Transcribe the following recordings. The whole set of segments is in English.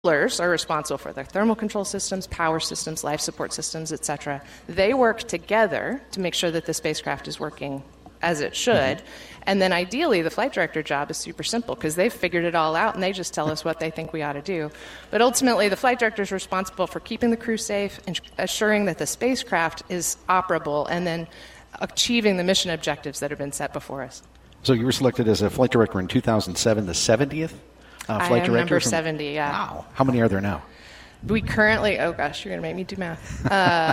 are responsible for their thermal control systems, power systems, life support systems, etc. They work together to make sure that the spacecraft is working as it should. Mm-hmm. And then ideally, the flight director job is super simple because they've figured it all out and they just tell us what they think we ought to do. But ultimately, the flight director is responsible for keeping the crew safe and assuring that the spacecraft is operable and then achieving the mission objectives that have been set before us. So you were selected as a flight director in 2007, the 70th? Flight director? Number 70, yeah. Wow. How many are there now? We currently, oh gosh, you're going to make me do math.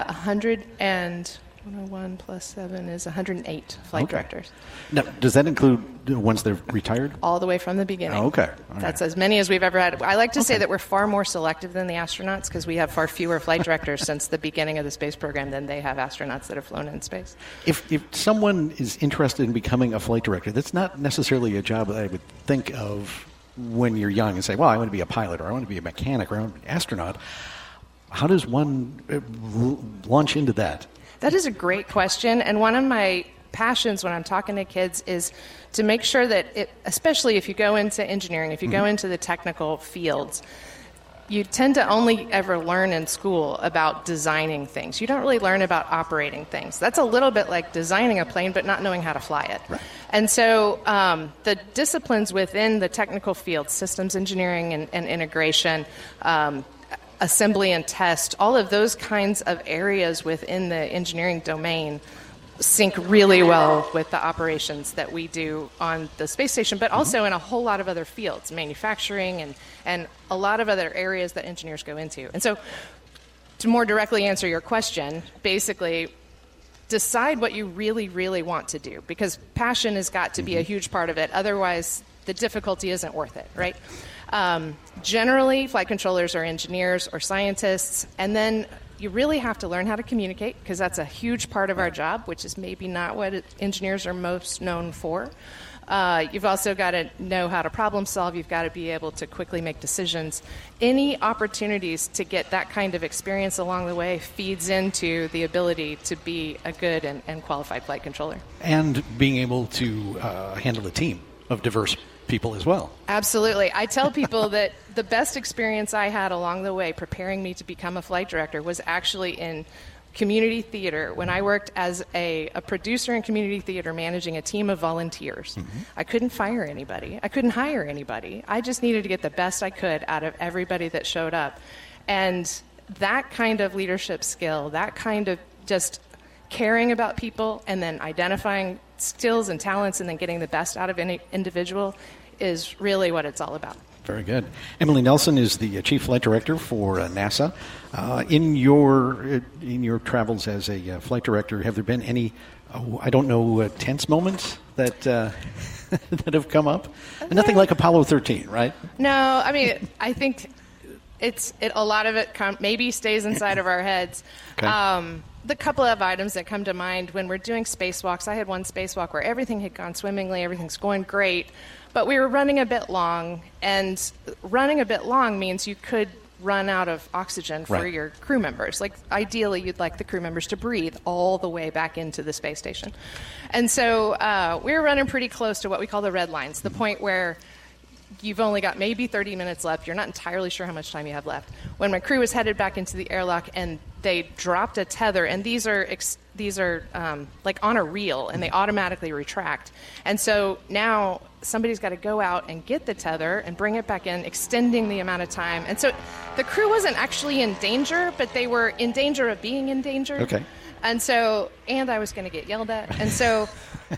101 plus 7 is 108 flight directors. Now, does that include the ones that have retired? All the way from the beginning. Oh, okay. That's as many as we've ever had. I like to say that we're far more selective than the astronauts because we have far fewer flight directors since the beginning of the space program than they have astronauts that have flown in space. If someone is interested in becoming a flight director, that's not necessarily a job that I would think of when you're young and say, well, I want to be a pilot, or I want to be a mechanic, or I want to be an astronaut. How does one launch into that? That is a great question, and one of my passions when I'm talking to kids is to make sure that, especially if you go into engineering, if you go into the technical fields, you tend to only ever learn in school about designing things. You don't really learn about operating things. That's a little bit like designing a plane but not knowing how to fly it. Right. And so the disciplines within the technical field, systems engineering and integration, assembly and test, all of those kinds of areas within the engineering domain sync really well with the operations that we do on the space station, but also in a whole lot of other fields, manufacturing and a lot of other areas that engineers go into. And so to more directly answer your question, basically decide what you really, really want to do, because passion has got to be a huge part of it. Otherwise, the difficulty isn't worth it, right? Generally, flight controllers are engineers or scientists, and then you really have to learn how to communicate, because that's a huge part of our job, which is maybe not what engineers are most known for. You've also got to know how to problem solve. You've got to be able to quickly make decisions. Any opportunities to get that kind of experience along the way feeds into the ability to be a good and qualified flight controller. And being able to handle a team of diverse people as well. Absolutely. I tell people that the best experience I had along the way preparing me to become a flight director was actually in community theater when I worked as a producer in community theater managing a team of volunteers. I couldn't fire anybody. I couldn't hire anybody. I just needed to get the best I could out of everybody that showed up. And that kind of leadership skill, that kind of just caring about people and then identifying skills and talents and then getting the best out of any individual is really what it's all about. Very good. Emily Nelson is the Chief Flight Director for NASA. In your travels as a flight director, have there been any, tense moments that that have come up? Nothing like Apollo 13, right? No, I mean, I think a lot of it maybe stays inside of our heads. Okay. The couple of items that come to mind when we're doing spacewalks, I had one spacewalk where everything had gone swimmingly, everything's going great, but we were running a bit long, and running a bit long means you could run out of oxygen for your crew members. Like, ideally, you'd like the crew members to breathe all the way back into the space station. And so we were running pretty close to what we call the red lines, the point where you've only got maybe 30 minutes left. You're not entirely sure how much time you have left. When my crew was headed back into the airlock and they dropped a tether, and these are like on a reel, and they automatically retract. And so now somebody's got to go out and get the tether and bring it back in, extending the amount of time. And so the crew wasn't actually in danger, but they were in danger of being in danger. Okay. And I was going to get yelled at. And so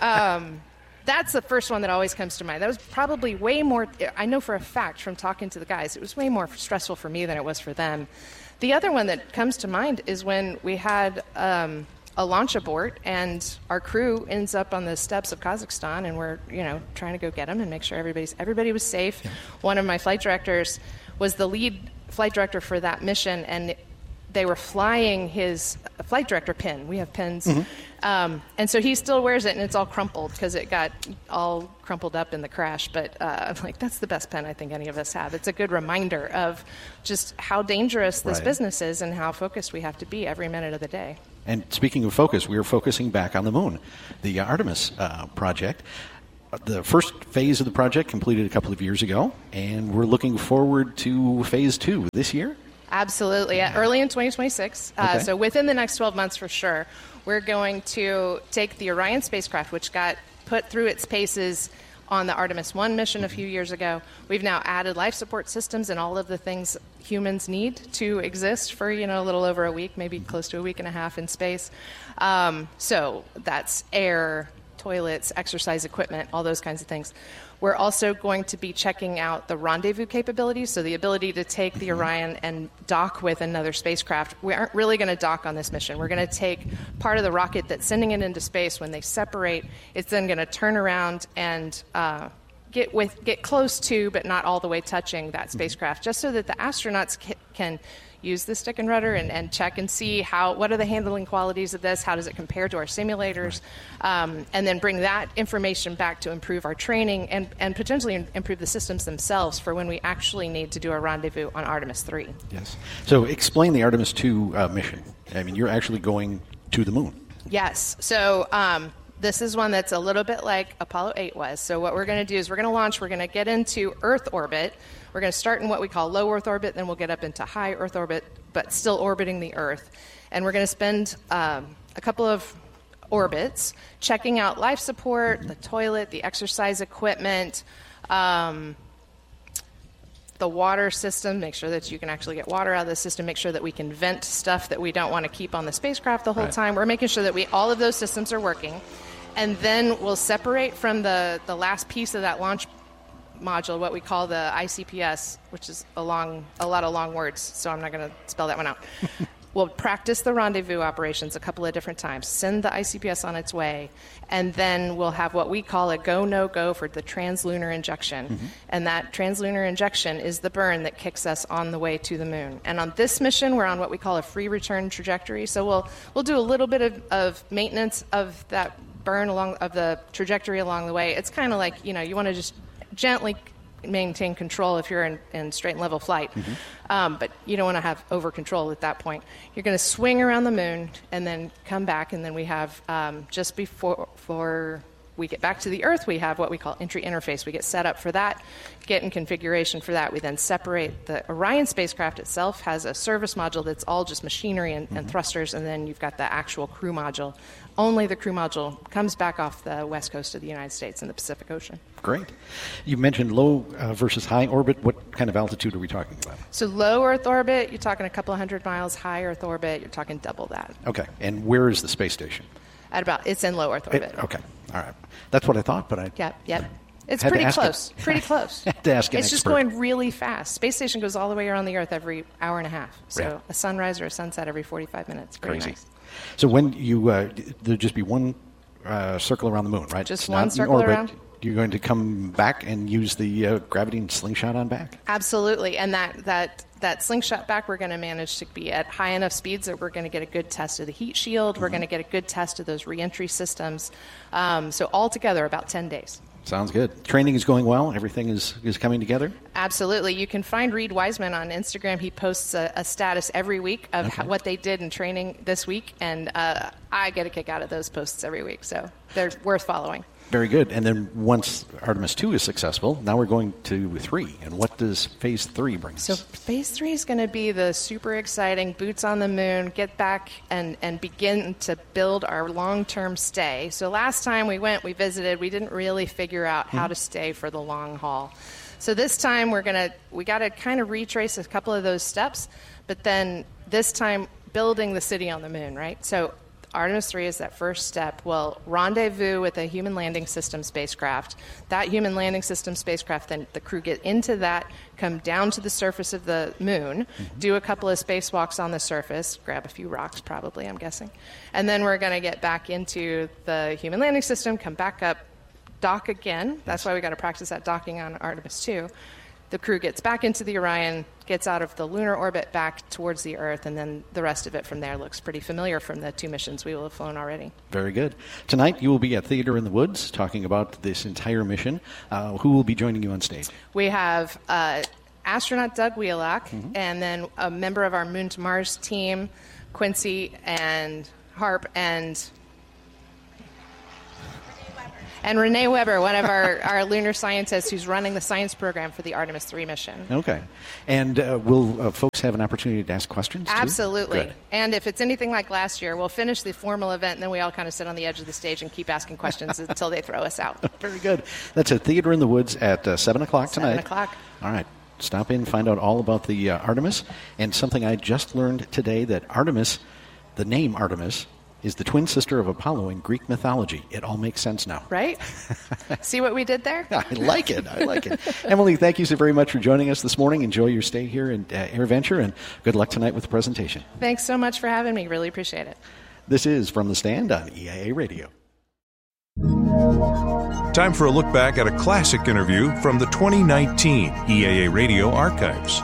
that's the first one that always comes to mind. That was probably way more, I know for a fact from talking to the guys, it was way more stressful for me than it was for them. The other one that comes to mind is when we had a launch abort and our crew ends up on the steppes of Kazakhstan, and we're trying to go get them and make sure everybody was safe. Yeah. One of my flight directors was the lead flight director for that mission, and they were flying his flight director pin. We have pins. And so he still wears it, and it's all crumpled because it got all crumpled up in the crash. But I'm like, that's the best pen I think any of us have. It's a good reminder of just how dangerous this business is and how focused we have to be every minute of the day. And speaking of focus, we are focusing back on the moon, the Artemis project. the first phase of the project completed a couple of years ago, and we're looking forward to phase 2 this year. Absolutely. Early in 2026. Okay. So within the next 12 months for sure, we're going to take the Orion spacecraft, which got put through its paces on the Artemis 1 mission a few years ago. We've now added life support systems and all of the things humans need to exist for, a little over a week, maybe close to a week and a half in space. So that's air, toilets, exercise equipment, all those kinds of things. We're also going to be checking out the rendezvous capabilities, so the ability to take the Orion and dock with another spacecraft. We aren't really going to dock on this mission. We're going to take part of the rocket that's sending it into space. When they separate, it's then going to turn around and get close to, but not all the way touching that spacecraft, just so that the astronauts can use the stick and rudder and check and see what are the handling qualities of this, how does it compare to our simulators, and then bring that information back to improve our training and potentially improve the systems themselves for when we actually need to do a rendezvous on Artemis 3. Yes. So explain the Artemis 2 mission. I mean, you're actually going to the moon. Yes. So this is one that's a little bit like Apollo 8 was. So what we're going to do is we're going to launch, we're going to get into Earth orbit. We're going to start in what we call low Earth orbit, then we'll get up into high Earth orbit, but still orbiting the Earth. And we're going to spend a couple of orbits checking out life support, the toilet, the exercise equipment, the water system, make sure that you can actually get water out of the system, make sure that we can vent stuff that we don't want to keep on the spacecraft the whole time. We're making sure that all of those systems are working. And then we'll separate from the last piece of that launch module, what we call the ICPS, which is a lot of long words, so I'm not going to spell that one out. We'll practice the rendezvous operations a couple of different times, send the ICPS on its way, and then we'll have what we call a go, no go for the translunar injection. And that translunar injection is the burn that kicks us on the way to the moon. And on this mission, we're on what we call a free return trajectory. So we'll do a little bit of maintenance of that burn of the trajectory along the way. It's kind of like, you want to just gently maintain control if you're in straight and level flight. But you don't want to have over control at that point. You're going to swing around the moon and then come back, and then we have just before we get back to the Earth, we have what we call entry interface. We get set up for that, get in configuration for that. We then separate. The Orion spacecraft itself has a service module that's all just machinery and thrusters, and then you've got the actual crew module. Only the crew module comes back off the west coast of the United States in the Pacific Ocean. Great. You mentioned low versus high orbit. What kind of altitude are we talking about? So low Earth orbit, you're talking a couple of 100 miles. High Earth orbit, you're talking double that. Okay. And where is the space station? It's in low Earth orbit. Okay. All right. That's what I thought, but I... Yep. It's pretty close. Pretty close. Had to ask an It's just expert. going really fast. Space station goes all the way around the Earth every hour and a half. So a sunrise or a sunset every 45 minutes. Pretty Crazy. nice. So when there'll just be one circle around the moon, right? Just It's one not circle in orbit. around. You're going to come back and use the gravity and slingshot on back? Absolutely. And that slingshot back, we're going to manage to be at high enough speeds that we're going to get a good test of the heat shield. We're going to get a good test of those reentry systems. So altogether, about 10 days. Sounds good. Training is going well? Everything is coming together? Absolutely. You can find Reed Wiseman on Instagram. He posts a status every week of what they did in training this week, and I get a kick out of those posts every week, so they're worth following. Very good. And then once Artemis 2 is successful, now we're going to 3. And what does Phase 3 bring us? So Phase 3 is going to be the super exciting boots on the moon, get back and begin to build our long-term stay. So last time we visited, we didn't really figure out how to stay for the long haul. So this time we got to kind of retrace a couple of those steps, but then this time building the city on the moon, right? So Artemis 3 is that first step. We'll rendezvous with a human landing system spacecraft. That human landing system spacecraft, then the crew get into that, come down to the surface of the moon, do a couple of spacewalks on the surface, grab a few rocks probably, I'm guessing. And then we're going to get back into the human landing system, come back up, dock again. That's why we got to practice that docking on Artemis 2. The crew gets back into the Orion, gets out of the lunar orbit back towards the Earth, and then the rest of it from there looks pretty familiar from the 2 missions we will have flown already. Very good. Tonight you will be at Theater in the Woods talking about this entire mission. Who will be joining you on stage? We have astronaut Doug Wheelock, and then a member of our Moon to Mars team, Quincy and Harp, and And Renee Weber, one of our lunar scientists who's running the science program for the Artemis 3 mission. Okay. And will folks have an opportunity to ask questions, too? Absolutely. Good. And if it's anything like last year, we'll finish the formal event, and then we all kind of sit on the edge of the stage and keep asking questions until they throw us out. Very good. That's at Theater in the Woods at 7 o'clock tonight. 7 o'clock. All right. Stop in, find out all about the Artemis. And something I just learned today, that Artemis, the name Artemis, is the twin sister of Apollo in Greek mythology. It all makes sense now. Right? See what we did there? I like it. Emily, thank you so very much for joining us this morning. Enjoy your stay here in AirVenture, and good luck tonight with the presentation. Thanks so much for having me. Really appreciate it. This is From the Stand on EIA Radio. Time for a look back at a classic interview from the 2019 EAA Radio archives.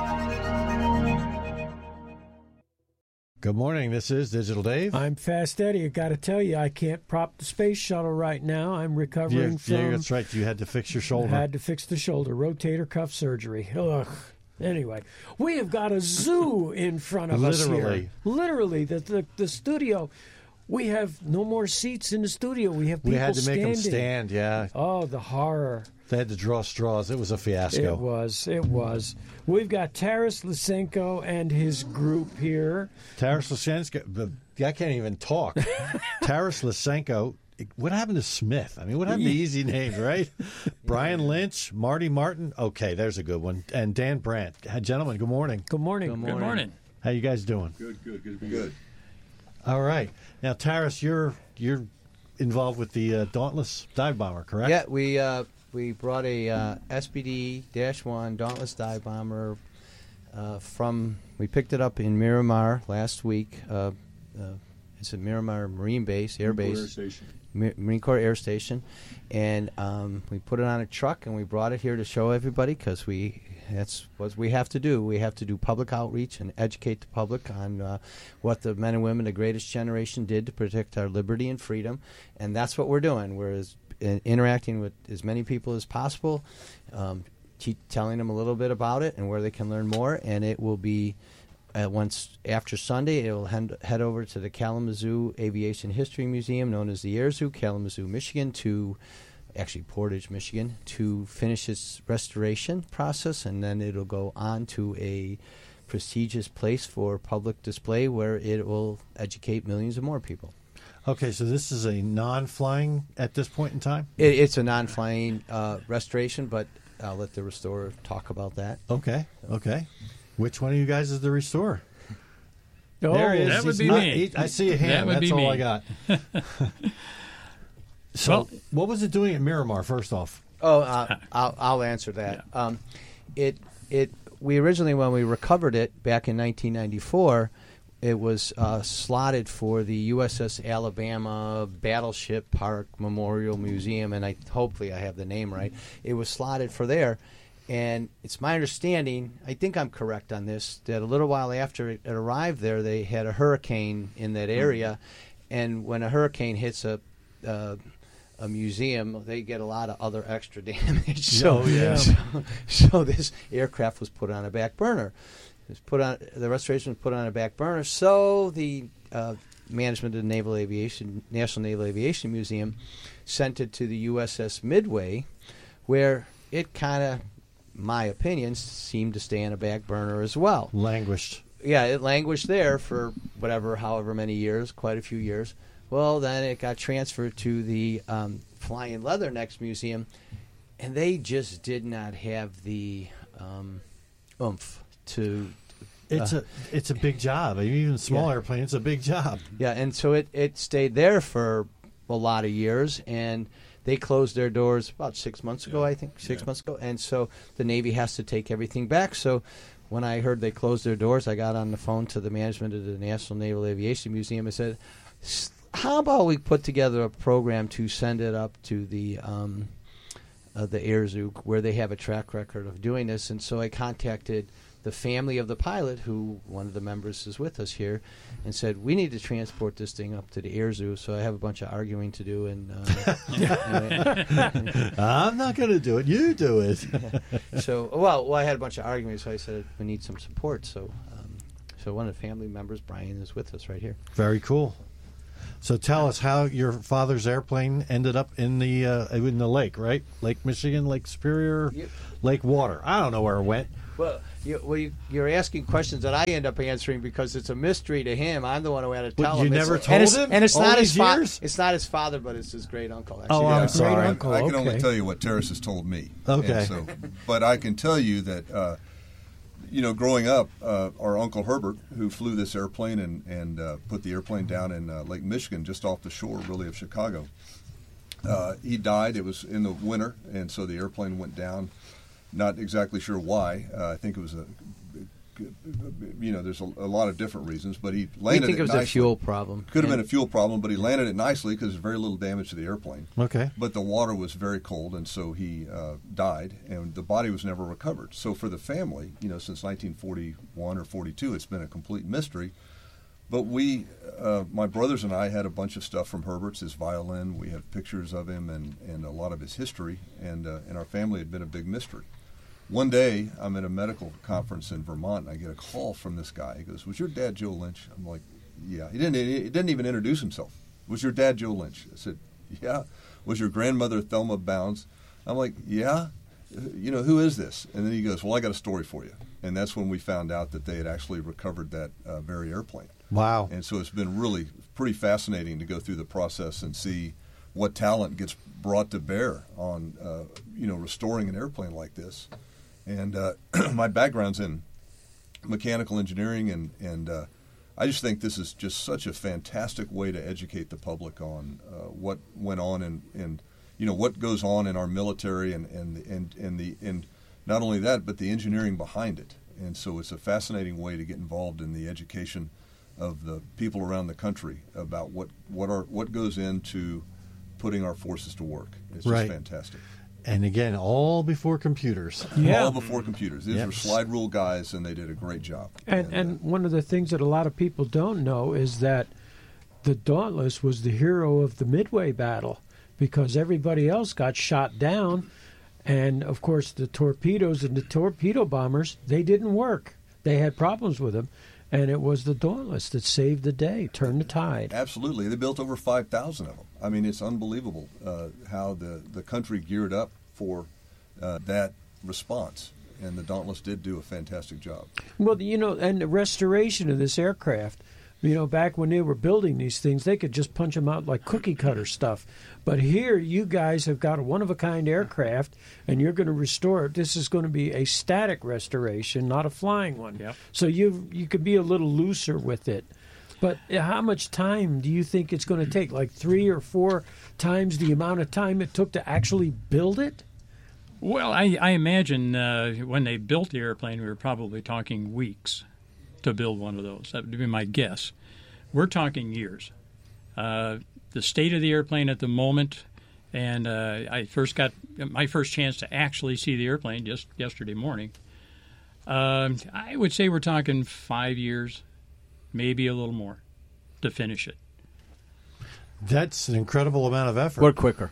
Good morning. This is Digital Dave. I'm Fast Eddie. I got to tell you, I can't prop the space shuttle right now. I'm recovering from... Yeah, that's right. You had to fix your shoulder. I had to fix the shoulder. Rotator cuff surgery. Ugh. Anyway, we have got a zoo in front of us here. Literally. The studio... We have no more seats in the studio. We have people We had to make standing. them stand, yeah. Oh, the horror. They had to draw straws. It was a fiasco. It was. We've got Taras Lysenko and his group here. Taras Lysenko, I can't even talk. Taras Lysenko, what happened to Smith? I mean, what happened to easy names, right? Brian Lynch, Marty Martin. Okay, there's a good one. And Dan Brandt. Gentlemen, good morning. Good morning. Good morning. How you guys doing? Good to be good. All right. Now, Taras, you're involved with the Dauntless dive bomber, correct? Yeah, we brought a SBD-1 Dauntless dive bomber we picked it up in Miramar last week. It's a Miramar Marine Base, Air Base. Marine Corps Air Station. And we put it on a truck and we brought it here to show everybody because that's what we have to do. We have to do public outreach and educate the public on what the men and women, the greatest generation, did to protect our liberty and freedom. And that's what we're doing. We're interacting with as many people as possible, telling them a little bit about it and where they can learn more. And it will be, once after Sunday, it will head over to the Kalamazoo Aviation History Museum, known as the Air Zoo, Kalamazoo, Michigan, Portage, Michigan, to finish its restoration process, and then it'll go on to a prestigious place for public display where it will educate millions of more people. Okay, so this is a non-flying at this point in time? It's a non-flying restoration, but I'll let the restorer talk about that. Okay. Which one of you guys is the restorer? Oh, there he is. That would be me. I see a hand. That's all I got. So, what was it doing at Miramar, first off? I'll answer that. Yeah. We originally, when we recovered it back in 1994, it was slotted for the USS Alabama Battleship Park Memorial Museum, and hopefully I have the name right. It was slotted for there, and it's my understanding, I think I'm correct on this, that a little while after it arrived there, they had a hurricane in that area, and when a hurricane hits a museum, they get a lot of other extra damage. So this aircraft was put on a back burner. The restoration was put on a back burner. So the management of the National Naval Aviation Museum sent it to the USS Midway, where it kind of, my opinion, seemed to stay on a back burner as well. Languished. Yeah, it languished there for however many years, quite a few years. Well, then it got transferred to the Flying Leathernecks Museum, and they just did not have the oomph to. It's a big job. I mean, even a small airplane, it's a big job. Yeah, and so it stayed there for a lot of years, and they closed their doors about 6 months ago, I think, 6 months ago, and so the Navy has to take everything back. So when I heard they closed their doors, I got on the phone to the management of the National Naval Aviation Museum and said, how about we put together a program to send it up to the Air Zoo, where they have a track record of doing this? And so I contacted the family of the pilot, who one of the members is with us here, and said, we need to transport this thing up to the Air Zoo. So I have a bunch of arguing to do. And I'm not going to do it. You do it. So, well, I had a bunch of arguments, so I said we need some support. So one of the family members, Brian, is with us right here. Very cool. So tell us how your father's airplane ended up in the lake, right? Lake Michigan, Lake Superior, Lake Water. I don't know where it went. Well, you're asking questions that I end up answering because it's a mystery to him. I'm the one who had to tell him. You never told him? And it's all not these his father. It's not his father, but it's his great uncle. Actually. Oh, I'm sorry. Uncle. I can only Okay. tell you what Terrace has told me. Okay. But I can tell you that, growing up, our Uncle Herbert, who flew this airplane and put the airplane down in Lake Michigan, just off the shore, really, of Chicago, he died. It was in the winter, and so the airplane went down. Not exactly sure why. I think it was there's a lot of different reasons, but he landed We think it was nicely. a fuel problem. Could have been a fuel problem, but he landed it nicely because there's very little damage to the airplane. Okay. But the water was very cold, and so he died, and the body was never recovered. So for the family, since 1941 or 42, it's been a complete mystery. But we, my brothers and I, had a bunch of stuff from Herbert's, his violin. We have pictures of him and a lot of his history, and our family had been a big mystery. One day, I'm at a medical conference in Vermont, and I get a call from this guy. He goes, "Was your dad Joe Lynch?" I'm like, "Yeah." He didn't even introduce himself. "Was your dad Joe Lynch?" I said, "Yeah." "Was your grandmother Thelma Bounds?" I'm like, "Yeah." "Who is this?" And then he goes, "Well, I got a story for you." And that's when we found out that they had actually recovered that very airplane. Wow. And so it's been really pretty fascinating to go through the process and see what talent gets brought to bear on, restoring an airplane like this. And my background's in mechanical engineering, and I just think this is just such a fantastic way to educate the public on what went on and what goes on in our military and not only that, but the engineering behind it. And so it's a fascinating way to get involved in the education of the people around the country about what goes into putting our forces to work. It's just fantastic. And again, all before computers. Yeah. All before computers. These were slide rule guys, and they did a great job. And one of the things that a lot of people don't know is that the Dauntless was the hero of the Midway battle because everybody else got shot down. And, of course, the torpedoes and the torpedo bombers, they didn't work. They had problems with them. And it was the Dauntless that saved the day, turned the tide. Absolutely. They built over 5,000 of them. I mean, it's unbelievable how the country geared up for that response. And the Dauntless did do a fantastic job. Well, and the restoration of this aircraft, back when they were building these things, they could just punch them out like cookie cutter stuff. But here, you guys have got a one-of-a-kind aircraft, and you're going to restore it. This is going to be a static restoration, not a flying one. Yep. So you could be a little looser with it. But how much time do you think it's going to take? Like 3 or 4 times the amount of time it took to actually build it? Well, I imagine when they built the airplane, we were probably talking weeks to build one of those. That would be my guess. We're talking years. The state of the airplane at the moment, and I first got my first chance to actually see the airplane just yesterday morning. I would say we're talking 5 years, maybe a little more, to finish it. That's an incredible amount of effort. Or quicker.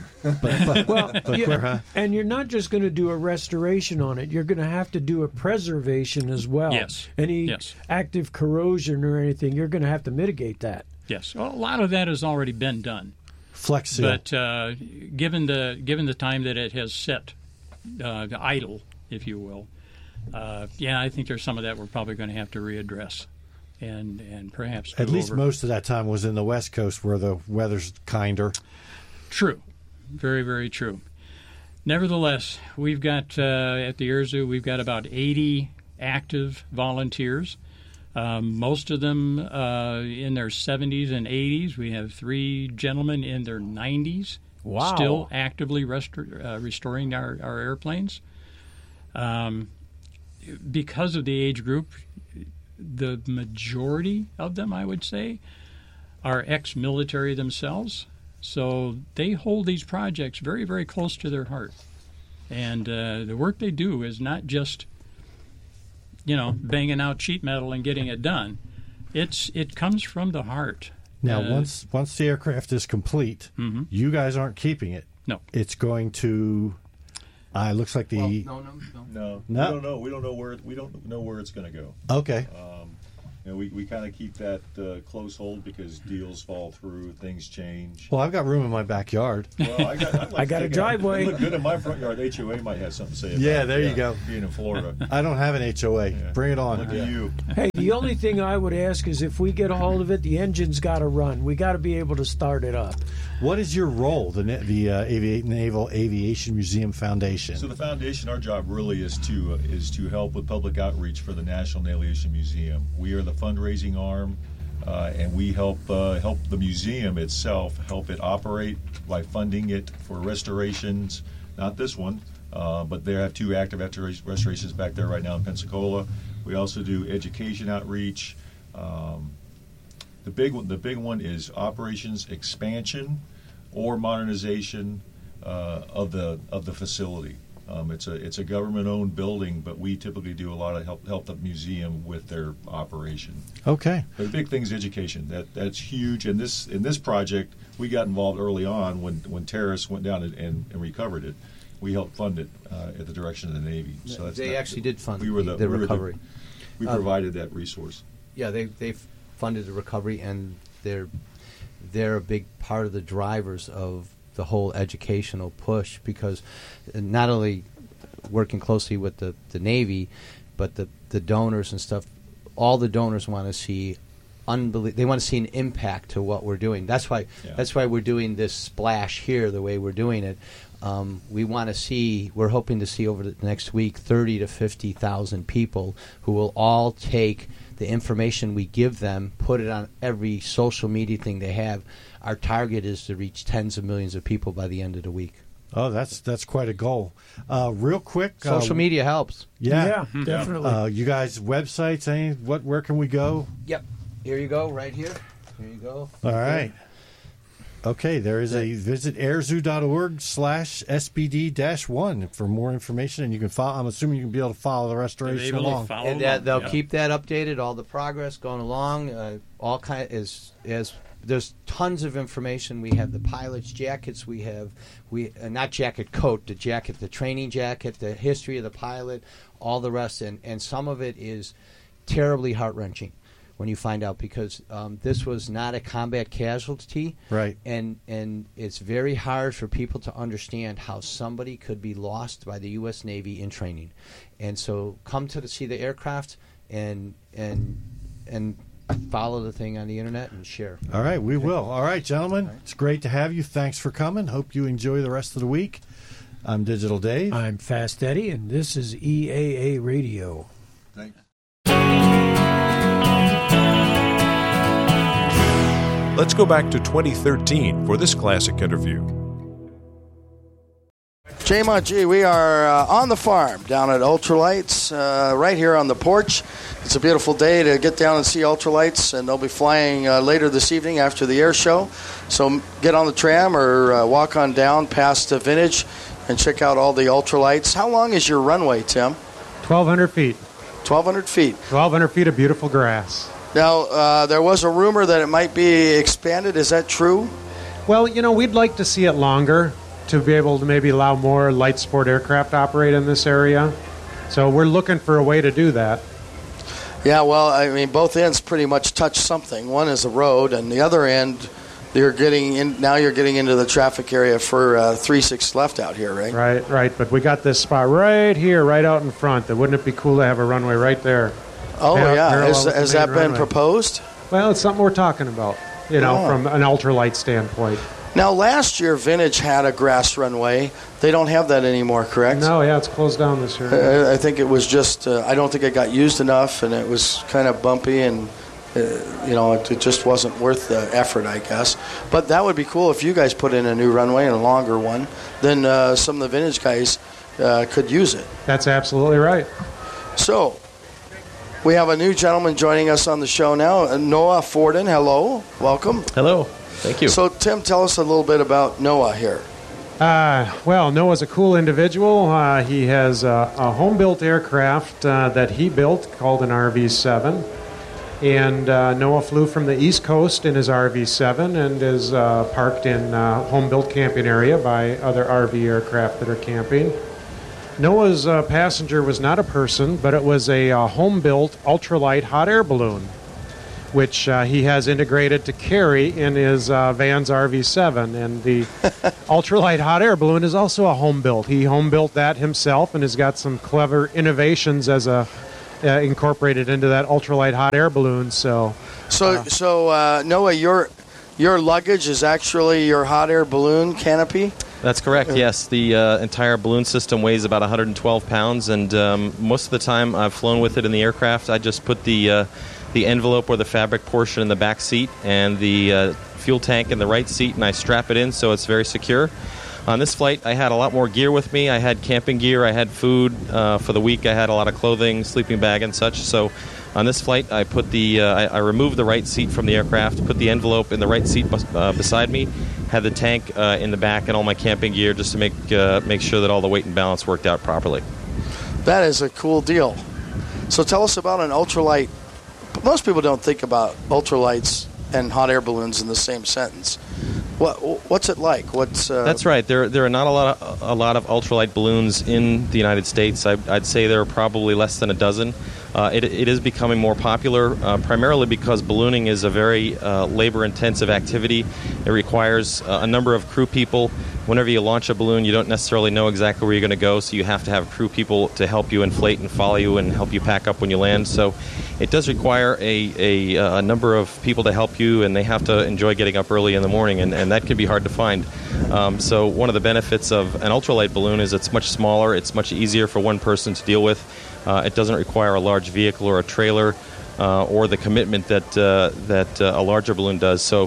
And you're not just going to do a restoration on it. You're going to have to do a preservation as well. Yes. Any active corrosion or anything, you're going to have to mitigate that. Yes. Well, a lot of that has already been done. Flex seal. But given the time that it has set idle, if you will, I think there's some of that we're probably going to have to readdress. And perhaps at least over. Most of that time was in the West Coast where the weather's kinder. True. Very, very true. Nevertheless, we've got at the Air Zoo, we've got about 80 active volunteers, most of them in their 70s and 80s. We have 3 gentlemen in their 90s still actively restoring our airplanes. Because of the age group, the majority of them, I would say, are ex-military themselves. So they hold these projects very, very close to their heart. And the work they do is not just, banging out sheet metal and getting it done. It comes from the heart. Now, once the aircraft is complete, you guys aren't keeping it. No. It's going to... it looks like the... No. We don't know where it's going to go. Okay. We kind of keep that close hold because deals fall through, things change. Well, I've got room in my backyard. Well, I got a driveway. Look good in my front yard. HOA might have something to say about Yeah, it. there you go. Being in Florida. I don't have an HOA. Bring it on. Look at you. Hey, the only thing I would ask is if we get a hold of it, the engine's got to run. We got to be able to start it up. What is your role, the Naval Aviation Museum Foundation? So the foundation, our job really is to help with public outreach for the National Naval Aviation Museum. We are the fundraising arm, and we help the museum itself, help it operate by funding it for restorations. Not this one, but they have 2 active restorations back there right now in Pensacola. We also do education outreach. The big one is operations expansion or modernization of the facility. It's a government-owned building, but we typically do a lot of help the museum with their operation. Okay. But the big thing is education. That's huge. And in this project, we got involved early on when terrorists went down and recovered it. We helped fund it at the direction of the Navy. So they actually did fund the recovery. We provided that resource. Yeah, they funded the recovery, and they're a big part of the drivers of the whole educational push, because not only working closely with the Navy, but the donors and stuff. All the donors want to see they want to see an impact to what we're doing. That's why we're doing this splash here the way we're doing it. We're hoping to see over the next week 30 to 50,000 people who will all take the information we give them, put it on every social media thing they have. Our target is to reach tens of millions of people by the end of the week. Oh, that's quite a goal. Real quick, social media helps. Yeah, definitely. You guys, websites? Where can we go? Yep. Here you go. Right here. Here you go. All right. Okay, there is a visit airzoo.org/SBD-1 for more information, and you can follow. I'm assuming you can be able to follow the restoration along. They'll keep that updated, all the progress going along. All kind as there's tons of information. We have the pilot's jackets. We have not jacket coat, the training jacket, the history of the pilot, all the rest, and some of it is terribly heart-wrenching when you find out, because this was not a combat casualty, right? And it's very hard for people to understand how somebody could be lost by the U.S. Navy in training. And so come to see the aircraft and follow the thing on the internet and share. All right, we will. All right, gentlemen, it's great to have you. Thanks for coming. Hope you enjoy the rest of the week. I'm Digital Dave. I'm Fast Eddie, and this is EAA Radio. Thanks. Let's go back to 2013 for this classic interview. J-Mont G, we are on the farm down at Ultralights, right here on the porch. It's a beautiful day to get down and see Ultralights, and they'll be flying later this evening after the air show. So get on the tram or walk on down past the Vintage and check out all the Ultralights. How long is your runway, Tim? 1,200 feet. 1,200 feet. 1,200 feet of beautiful grass. Now, there was a rumor that it might be expanded. Is that true? Well, we'd like to see it longer to be able to maybe allow more light sport aircraft to operate in this area. So we're looking for a way to do that. Yeah, well, I mean, both ends pretty much touch something. One is a road, and the other end, you're getting into the traffic area for 3-6 left out here, right? Right. But we got this spot right here, right out in front. Wouldn't it be cool to have a runway right there? Oh, yeah. Has that been proposed? Well, it's something we're talking about, from an ultralight standpoint. Now, last year, Vintage had a grass runway. They don't have that anymore, correct? No, it's closed down this year. I think it was just, I don't think it got used enough, and it was kind of bumpy, and, it just wasn't worth the effort, I guess. But that would be cool if you guys put in a new runway and a longer one. Then some of the Vintage guys could use it. That's absolutely right. So, we have a new gentleman joining us on the show now, Noah Forden. Hello. Welcome. Hello. Thank you. So, Tim, tell us a little bit about Noah here. Well, Noah's a cool individual. He has a home-built aircraft that he built called an RV-7. And Noah flew from the East Coast in his RV-7 and is parked in a home-built camping area by other RV aircraft that are camping. Noah's passenger was not a person, but it was a home-built ultralight hot air balloon. which he has integrated to carry in his Vans RV7. And the ultralight hot air balloon is also a home built. He home built that himself and has got some clever innovations as incorporated into that ultralight hot air balloon. So Noah, your luggage is actually your hot air balloon canopy? That's correct, yes. The entire balloon system weighs about 112 pounds, and most of the time I've flown with it in the aircraft. I just put the envelope or the fabric portion in the back seat and the fuel tank in the right seat, and I strap it in so it's very secure. On this flight, I had a lot more gear with me. I had camping gear, I had food. For the week, I had a lot of clothing, sleeping bag, and such. So on this flight, I put I removed the right seat from the aircraft, put the envelope in the right seat beside me, had the tank in the back, and all my camping gear just to make sure that all the weight and balance worked out properly. That is a cool deal. So tell us about an ultralight. Most people don't think about ultralights and hot air balloons in the same sentence. What's it like? That's right. There are not a lot of ultralight balloons in the United States. I'd say there are probably less than a dozen. It is becoming more popular, primarily because ballooning is a very labor-intensive activity. It requires a number of crew people. Whenever you launch a balloon, you don't necessarily know exactly where you're going to go, so you have to have crew people to help you inflate and follow you and help you pack up when you land. So it does require a number of people to help you, and they have to enjoy getting up early in the morning, and that can be hard to find. So one of the benefits of an ultralight balloon is it's much smaller, it's much easier for one person to deal with. It doesn't require a large vehicle or a trailer or the commitment that a larger balloon does. So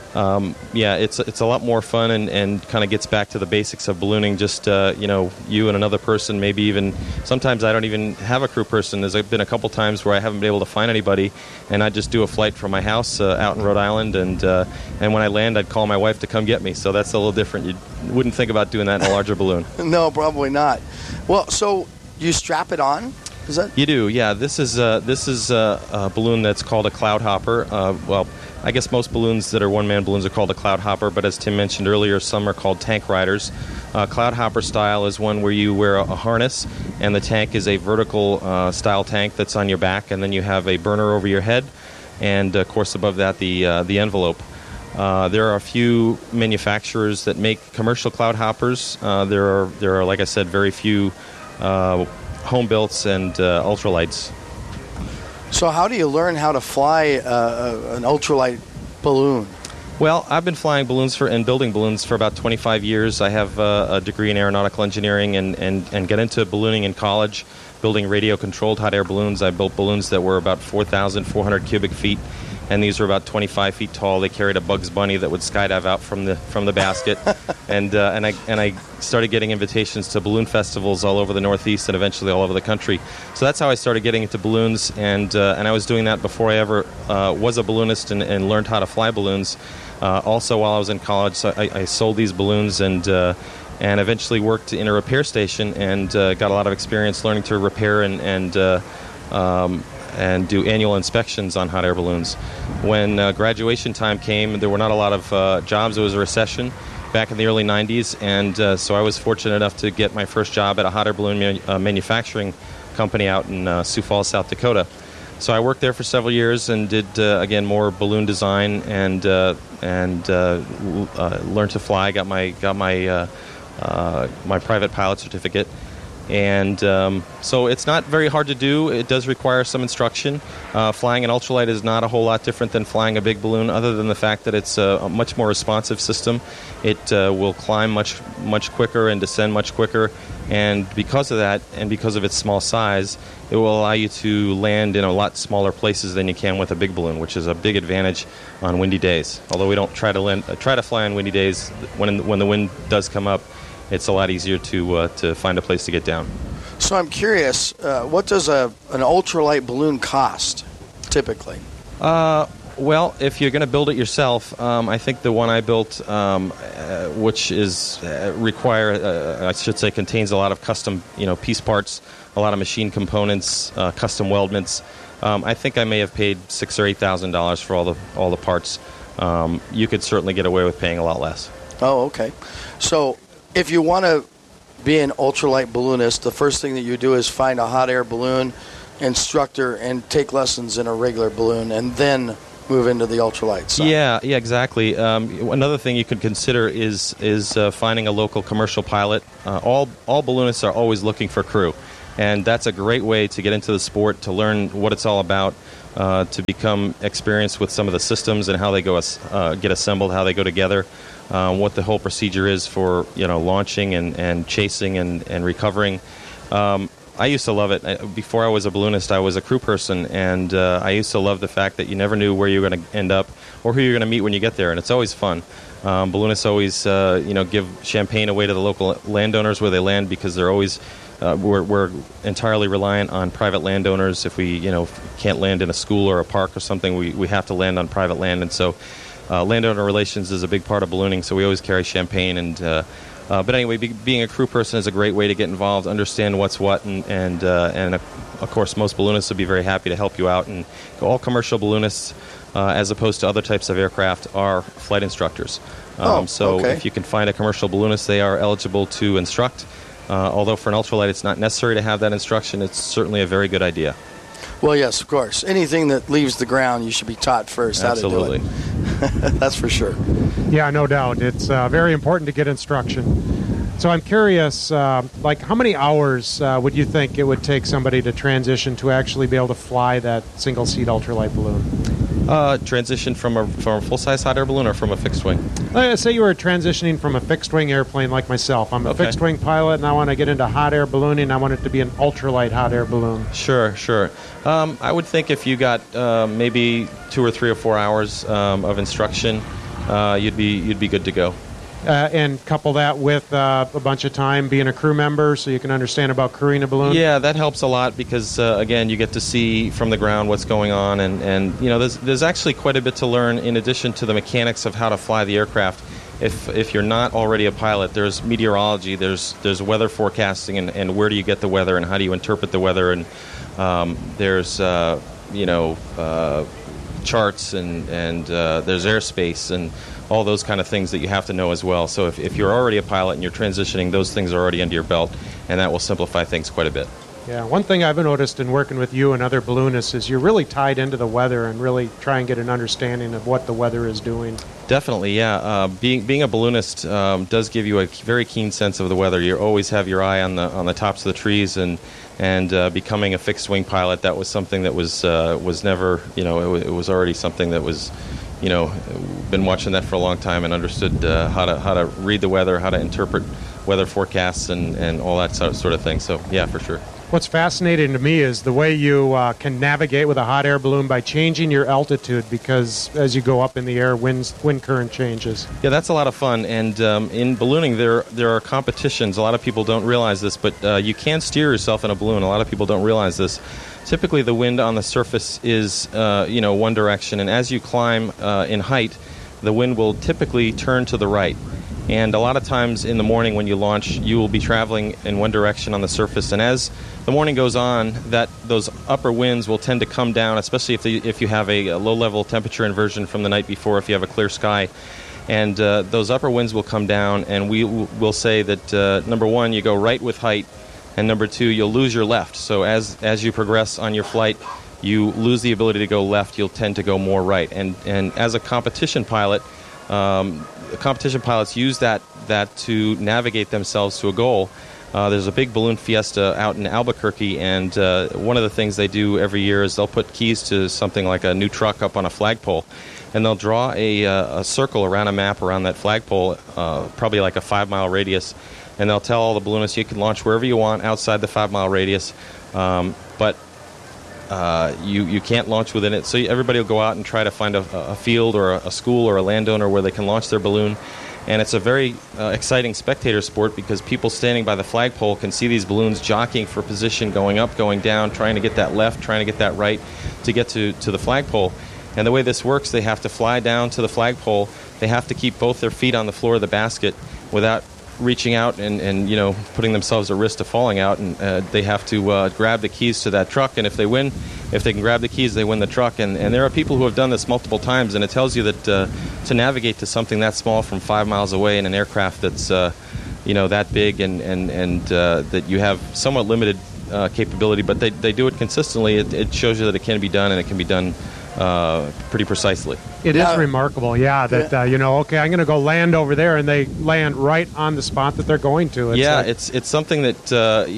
it's a lot more fun and kind of gets back to the basics of ballooning. Just you and another person, maybe even sometimes I don't even have a crew person. There's been a couple times where I haven't been able to find anybody, and I just do a flight from my house out in Rhode Island, and when I land, I'd call my wife to come get me. So that's a little different. You wouldn't think about doing that in a larger balloon. No, probably not. Well, so you strap it on? Is that? You do, yeah. This is a balloon that's called a cloud hopper. I guess most balloons that are one-man balloons are called a cloud hopper, but as Tim mentioned earlier, some are called tank riders. Cloud hopper style is one where you wear a harness, and the tank is a vertical style tank that's on your back, and then you have a burner over your head, and of course above that the envelope. There are a few manufacturers that make commercial cloud hoppers. There are, like I said, very few home builts and ultralights. So how do you learn how to fly an ultralight balloon? Well, I've been flying balloons and building balloons for about 25 years. I have a degree in aeronautical engineering and got into ballooning in college, building radio-controlled hot air balloons. I built balloons that were about 4,400 cubic feet, and these were about 25 feet tall. They carried a Bugs Bunny that would skydive out from the basket, and I started getting invitations to balloon festivals all over the Northeast and eventually all over the country. So that's how I started getting into balloons, and I was doing that before I ever was a balloonist and learned how to fly balloons. Also, while I was in college, so I sold these balloons and eventually worked in a repair station and got a lot of experience learning to repair and do annual inspections on hot air balloons. When graduation time came, there were not a lot of jobs. It was a recession back in the early 90s, and so I was fortunate enough to get my first job at a hot air balloon manufacturing company out in Sioux Falls, South Dakota. So I worked there for several years and did, again, more balloon design and learned to fly. Got my private pilot certificate. And so it's not very hard to do. It does require some instruction. Flying an ultralight is not a whole lot different than flying a big balloon, other than the fact that it's a much more responsive system. It will climb much quicker and descend much quicker. And because of that, and because of its small size, it will allow you to land in a lot smaller places than you can with a big balloon, which is a big advantage on windy days. Although we don't try to fly on windy days, when the wind does come up, it's a lot easier to find a place to get down. So I'm curious, what does an ultralight balloon cost, typically? Well, if you're going to build it yourself, I think the one I built, which is contains a lot of custom, piece parts, a lot of machine components, custom weldments. I think I may have paid $6,000 or $8,000 for all the parts. You could certainly get away with paying a lot less. Oh, okay. So if you want to be an ultralight balloonist, the first thing that you do is find a hot air balloon instructor and take lessons in a regular balloon, and then move into the ultralight side. Yeah, exactly. Another thing you could consider is finding a local commercial pilot. All balloonists are always looking for crew, and that's a great way to get into the sport, to learn what it's all about, to become experienced with some of the systems and how they go get assembled, how they go together, what the whole procedure is for launching and chasing and recovering. I used to love it. Before I was a balloonist, I was a crew person, and I used to love the fact that you never knew where you were going to end up or who you're going to meet when you get there, and it's always fun. Balloonists always, give champagne away to the local landowners where they land, because they're always we're entirely reliant on private landowners. If we, can't land in a school or a park or something, we have to land on private land, and so landowner relations is a big part of ballooning. So we always carry champagne and. But anyway, being a crew person is a great way to get involved, understand what's what, and of course, most balloonists would be very happy to help you out. And all commercial balloonists, as opposed to other types of aircraft, are flight instructors. So if you can find a commercial balloonist, they are eligible to instruct. Although for an ultralight, it's not necessary to have that instruction. It's certainly a very good idea. Well, yes, of course. Anything that leaves the ground, you should be taught first Absolutely. how to do it. That's for sure. Yeah, no doubt. It's very important to get instruction. So I'm curious, how many hours would you think it would take somebody to transition to actually be able to fly that single-seat ultralight balloon? Transition from a full-size hot air balloon or from a fixed-wing? Say you were transitioning from a fixed-wing airplane like myself. I'm a fixed-wing pilot, and I want to get into hot air ballooning. I want it to be an ultralight hot air balloon. Sure. I would think if you got maybe 2 or 3 or 4 hours of instruction, you'd be good to go. And couple that with a bunch of time being a crew member so you can understand about crewing a balloon? Yeah, that helps a lot because, again, you get to see from the ground what's going on. And there's actually quite a bit to learn in addition to the mechanics of how to fly the aircraft. If you're not already a pilot, there's meteorology, there's weather forecasting, and where do you get the weather and how do you interpret the weather. And there's, charts and there's airspace and all those kind of things that you have to know as well. So if you're already a pilot and you're transitioning, those things are already under your belt, and that will simplify things quite a bit. Yeah, one thing I've noticed in working with you and other balloonists is you're really tied into the weather and really try and get an understanding of what the weather is doing. Definitely, yeah. Being a balloonist does give you a very keen sense of the weather. You always have your eye on the tops of the trees, and becoming a fixed wing pilot, that was something that was never, it was already something that was, been watching that for a long time and understood how to read the weather, how to interpret weather forecasts, and all that sort of thing. So yeah, for sure. What's fascinating to me is the way you can navigate with a hot air balloon by changing your altitude, because as you go up in the air, wind current changes. Yeah, that's a lot of fun. And in ballooning, there are competitions. A lot of people don't realize this, but you can steer yourself in a balloon. A lot of people don't realize this. Typically, the wind on the surface is one direction, and as you climb in height, the wind will typically turn to the right. And a lot of times in the morning when you launch, you will be traveling in one direction on the surface. And as the morning goes on, those upper winds will tend to come down, especially if you have a low-level temperature inversion from the night before, if you have a clear sky. And those upper winds will come down, and we will say that, number one, you go right with height, and number two, you'll lose your left. So as you progress on your flight, you lose the ability to go left. You'll tend to go more right. And as a competition pilot, competition pilots use that to navigate themselves to a goal. There's a big balloon fiesta out in Albuquerque, and one of the things they do every year is they'll put keys to something like a new truck up on a flagpole, and they'll draw a circle around a map around that flagpole, probably like a 5-mile radius, and they'll tell all the balloonists you can launch wherever you want outside the 5-mile radius, but you can't launch within it. So everybody will go out and try to find a field or a school or a landowner where they can launch their balloon. And it's a very exciting spectator sport because people standing by the flagpole can see these balloons jockeying for position, going up, going down, trying to get that left, trying to get that right to get to the flagpole. And the way this works, they have to fly down to the flagpole. They have to keep both their feet on the floor of the basket without reaching out and putting themselves at risk of falling out, and they have to grab the keys to that truck, and if they can grab the keys, they win the truck. And there are people who have done this multiple times, and it tells you that to navigate to something that small from 5 miles away in an aircraft that's that big and that you have somewhat limited capability, but they do it consistently. It shows you that it can be done, and it can be done pretty precisely. It is remarkable, yeah, that, okay, I'm going to go land over there, and they land right on the spot that they're going to. It's something that,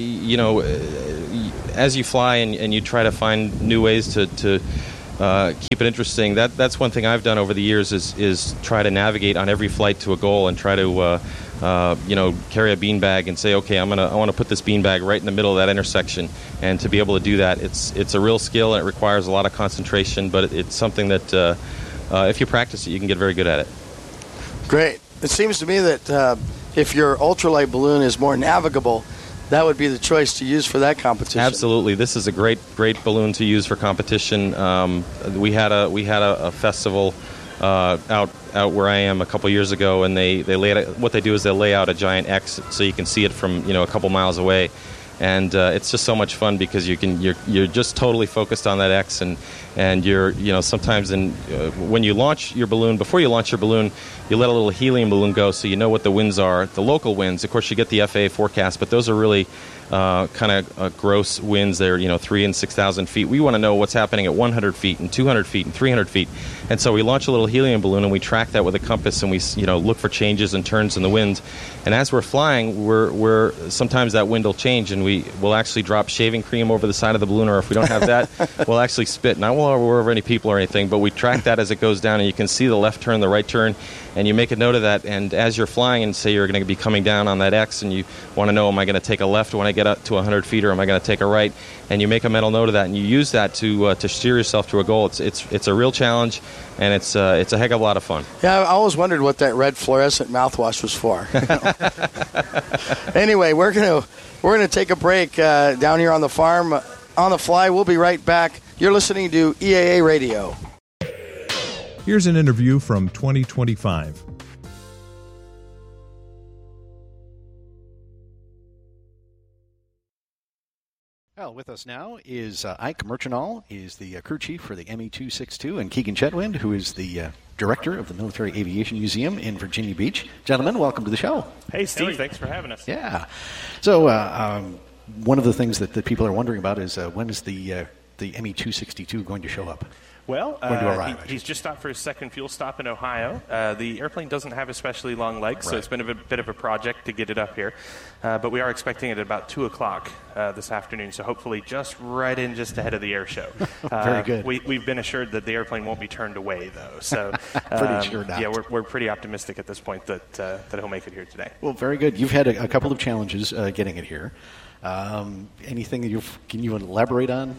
as you fly and you try to find new ways to keep it interesting, that's one thing I've done over the years is try to navigate on every flight to a goal and try to carry a beanbag and say, okay, I want to put this beanbag right in the middle of that intersection. And to be able to do that, it's a real skill, and it requires a lot of concentration, but it's something that if you practice it, you can get very good at it. Great. It seems to me that if your ultralight balloon is more navigable, that would be the choice to use for that competition. Absolutely, this is a great balloon to use for competition. We had a festival out where I am a couple years ago, and they lay out, what they do is they lay out a giant X so you can see it from a couple miles away, and it's just so much fun because you're just totally focused on that X, and you're sometimes when you launch your balloon, before you launch your balloon, you let a little helium balloon go so you know what the winds are, the local winds. Of course, you get the FAA forecast, but those are really kind of gross winds. They're 3,000 and 6,000 feet. We want to know what's happening at 100 feet and 200 feet and 300 feet. And so we launch a little helium balloon and we track that with a compass, and we look for changes and turns in the wind. And as we're flying, we're sometimes that wind will change, and we will actually drop shaving cream over the side of the balloon, or if we don't have that, we'll actually spit. Not while we're over any people or anything, but we track that as it goes down, and you can see the left turn, the right turn, and you make a note of that. And as you're flying, and say you're going to be coming down on that X, and you want to know, am I going to take a left when I get up to 100 feet, or am I going to take a right? And you make a mental note of that, and you use that to steer yourself to a goal. It's a real challenge, and it's a heck of a lot of fun. Yeah, I always wondered what that red fluorescent mouthwash was for. Anyway, we're gonna take a break down here on the farm. On the fly, we'll be right back. You're listening to EAA Radio. Here's an interview from 2025. Well, with us now is Ike Merchanal, is the crew chief for the ME-262, and Keegan Chetwynd, who is the director of the Military Aviation Museum in Virginia Beach. Gentlemen, welcome to the show. Hey, Steve. Thanks for having us. Yeah. So one of the things that people are wondering about is when is the ME-262 going to show up? Well, he's just stopped for his second fuel stop in Ohio. The airplane doesn't have especially long legs, so it's been a bit of a project to get it up here. But we are expecting it at about 2 o'clock this afternoon, so hopefully just ahead of the air show. Very good. We've been assured that the airplane won't be turned away, though. So pretty sure not. Yeah, we're pretty optimistic at this point that he'll make it here today. Well, very good. You've had a couple of challenges getting it here. Anything that can you elaborate on?